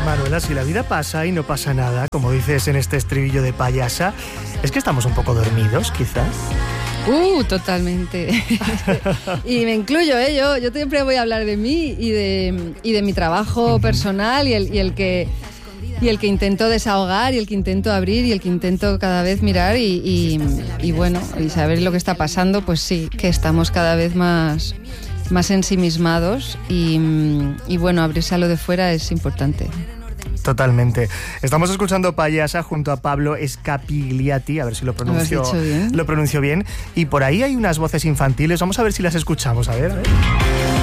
Manuela, si la vida pasa y no pasa nada, como dices en este estribillo de Payasa, ¿es que estamos un poco dormidos, quizás? Totalmente. Y me incluyo, yo siempre voy a hablar de mí y de mi trabajo personal y el que intento desahogar y el que intento abrir y el que intento cada vez mirar y bueno, y saber lo que está pasando, pues sí, que estamos cada vez más ensimismados y bueno, abrirse a lo de fuera es importante. Totalmente. Estamos escuchando Payasa junto a Pablo Scapigliati, a ver si lo pronuncio bien. Y por ahí hay unas voces infantiles, vamos a ver si las escuchamos, a ver.